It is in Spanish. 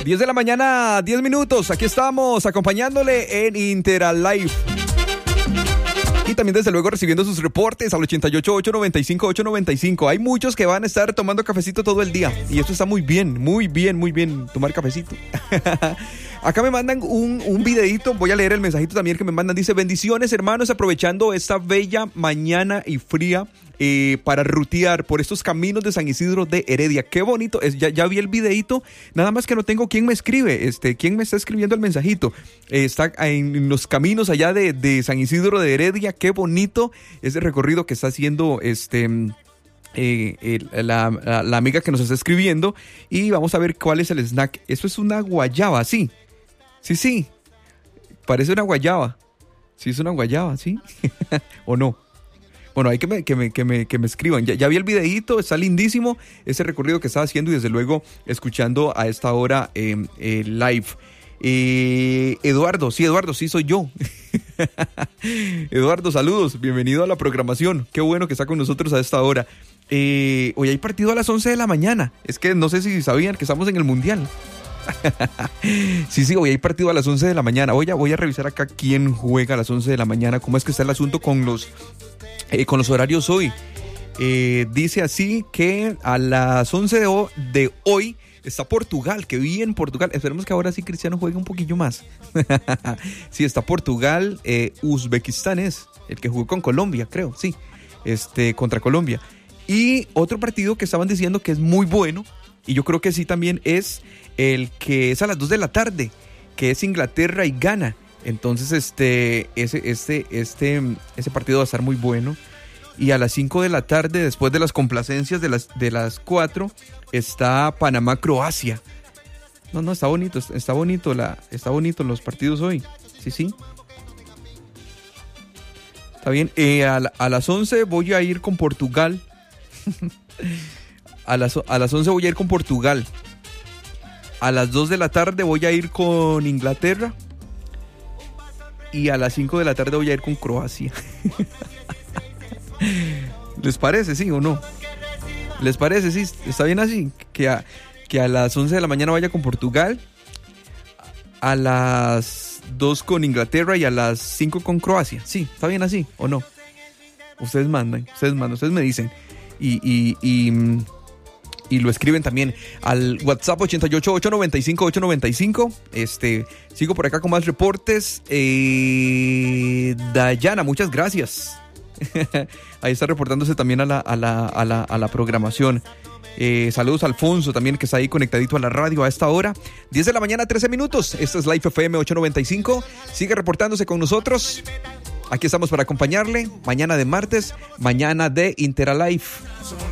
10 de la mañana, 10 minutos. Aquí estamos acompañándole en Interalive. Y también desde luego recibiendo sus reportes al 88-895-895. Hay muchos que van a estar tomando cafecito todo el día. Y esto está muy bien, tomar cafecito. Acá me mandan un videito, voy a leer el mensajito también que me mandan. Dice, bendiciones hermanos, aprovechando esta bella mañana y fría para rutear por estos caminos de San Isidro de Heredia. Qué bonito, ya vi el videito, nada más que no tengo quién me escribe, quién me está escribiendo el mensajito. Está en los caminos allá de San Isidro de Heredia. Qué bonito ese recorrido que está haciendo la amiga que nos está escribiendo. Y vamos a ver cuál es el snack. Esto es una guayaba, sí. Sí, parece una guayaba. Sí, es una guayaba, ¿sí? ¿O no? Bueno, hay que me escriban. Ya vi el videíto, está lindísimo ese recorrido que está haciendo y desde luego escuchando a esta hora live. Eduardo, sí soy yo. Eduardo, saludos, bienvenido a la programación. Qué bueno que está con nosotros a esta hora. Hoy hay partido a las 11 de la mañana. Es que no sé si sabían que estamos en el Mundial. Sí, hoy hay partido a las 11 de la mañana. Voy a revisar acá quién juega a las 11 de la mañana. ¿Cómo es que está el asunto con los horarios hoy? Dice así que a las 11 de hoy está Portugal, que bien Portugal. Esperemos que ahora sí Cristiano juegue un poquillo más. Sí, está Portugal, Uzbekistán es el que jugó con Colombia, creo, sí. Contra Colombia. Y otro partido que estaban diciendo que es muy bueno, y yo creo que sí también es el que es a las 2 de la tarde, que es Inglaterra y Ghana. Entonces ese partido va a estar muy bueno. Y a las 5 de la tarde, después de las complacencias de las 4, está Panamá-Croacia. No, está bonito los partidos hoy. Sí. Está bien. A las 11 voy a ir con Portugal. A las 11 voy a ir con Portugal. A las 2 de la tarde voy a ir con Inglaterra. Y a las 5 de la tarde voy a ir con Croacia. ¿Les parece, sí o no? ¿Les parece, sí? ¿Está bien así? Que a las 11 de la mañana vaya con Portugal, a las 2 con Inglaterra y a las 5 con Croacia. Sí, ¿está bien así o no? Ustedes mandan, ustedes me dicen. Y lo escriben también al WhatsApp 88-895-895. Sigo por acá con más reportes. Dayana, muchas gracias. Ahí está reportándose también a la programación. Saludos a Alfonso también, que está ahí conectadito a la radio a esta hora. 10 de la mañana, 13 minutos. Esto es Live FM 895. Sigue reportándose con nosotros. Aquí estamos para acompañarle. Mañana de martes, mañana de Interalive.